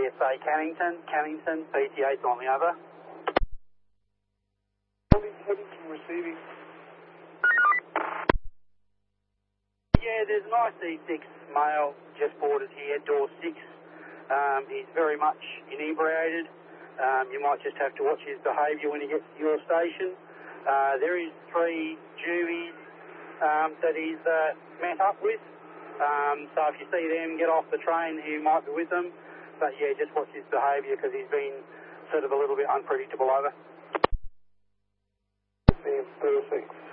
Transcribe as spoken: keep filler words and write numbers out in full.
S A Cannington, Cannington, P T eight on the other. Cannington receiving. Yeah, there's an I C six male just boarded here, door six. Um, he's very much inebriated. Um, you might just have to watch his behaviour when he gets to your station. Uh, there is three Jewies um, that he's uh, met up with. Um, so if you see them get off the train, he might be with them. But yeah, just watch his behaviour because he's been sort of a little bit unpredictable over. thirty-six.